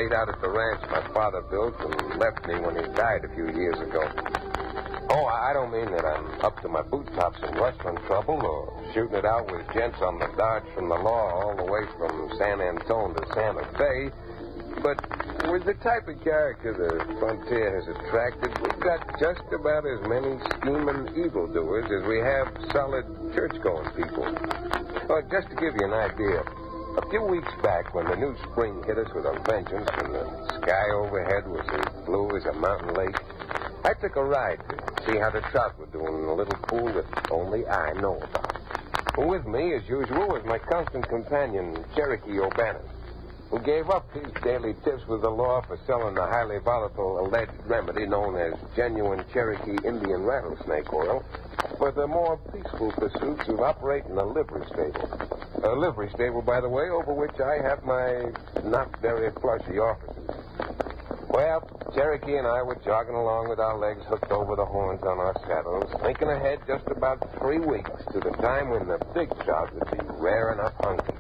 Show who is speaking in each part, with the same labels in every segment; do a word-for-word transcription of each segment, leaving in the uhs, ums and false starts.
Speaker 1: stayed out at the ranch my father built and left me when he died a few years ago. Oh, I don't mean that I'm up to my boot tops in rustling trouble or shooting it out with gents on the dodge from the law all the way from San Antone to Santa Fe. But with the type of character the frontier has attracted, we've got just about as many scheming evildoers as we have solid church-going people. Oh, just to give you an idea, a few weeks back when the new spring hit us with a vengeance and the sky overhead was as blue as a mountain lake, I took a ride to see how the trout were doing in a little pool that only I know about. With me, as usual, was my constant companion, Cherokee O'Bannon, who gave up his daily tips with the law for selling the highly volatile alleged remedy known as genuine Cherokee Indian rattlesnake oil for the more peaceful pursuits of operating a livery stable. A livery stable, by the way, over which I have my not very flushy offices. Well, Cherokee and I were jogging along with our legs hooked over the horns on our saddles, thinking ahead just about three weeks to the time when the big trout would be raring up hungry.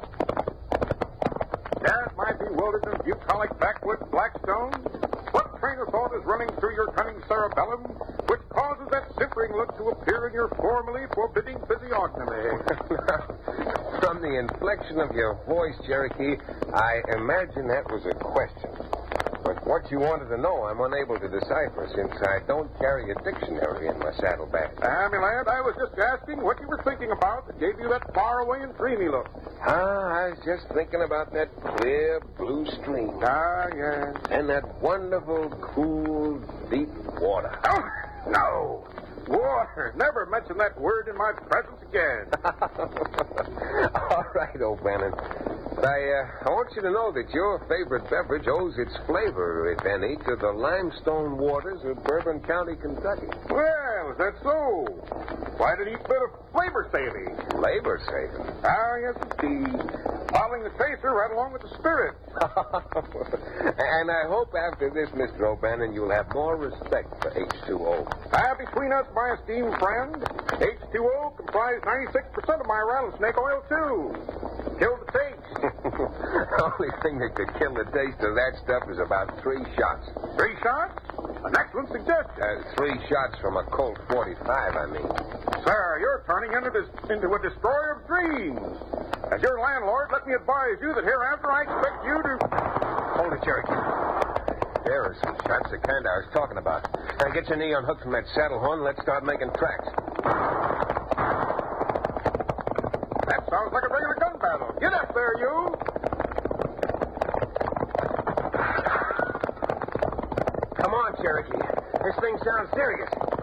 Speaker 2: Yes, my bewildered and bucolic backwoods Blackstone. What train of thought is running through your cunning cerebellum which causes that simpering look to appear in your formerly forbidding physiognomy?
Speaker 1: From the inflection of your voice, Cherokee, I imagine that was a question. But what you wanted to know, I'm unable to decipher since I don't carry a dictionary in my saddlebag.
Speaker 2: Ah, my lad, I was just asking what you were thinking about that gave you that faraway and dreamy look.
Speaker 1: Ah, I was just thinking about that clear blue stream.
Speaker 2: Ah, yes.
Speaker 1: And that wonderful, cool, deep water.
Speaker 2: Oh, no. Water. Never mention that word in my presence again.
Speaker 1: All right, O'Bannon. But I, uh, I want you to know that your favorite beverage owes its flavor, if any, to the limestone waters of Bourbon County, Kentucky.
Speaker 2: Well, is that so? Why did he bit of flavor saving?
Speaker 1: Flavor saving?
Speaker 2: Ah, yes, indeed. Following the chaser right along with the spirit.
Speaker 1: And I hope after this, Mister O'Bannon, you'll have more respect for H two O.
Speaker 2: Ah, between us, my esteemed friend, H two O comprised ninety-six percent of my rattlesnake oil, too. Killed the taste.
Speaker 1: The only thing that could kill the taste of that stuff is about three shots.
Speaker 2: Three shots? An excellent suggestion.
Speaker 1: Uh, three shots from a Colt forty-five, I mean.
Speaker 2: Sir, you're turning into, this, into a destroyer of dreams. As your landlord, let me advise you that hereafter I expect you to...
Speaker 1: Hold it, Cherokee. There are some shots, the kind I was talking about. Now get your knee unhooked from that saddle horn and let's start making tracks.
Speaker 2: That sounds like a regular gun battle. Get up there, you!
Speaker 1: Come on, Cherokee. This thing sounds serious.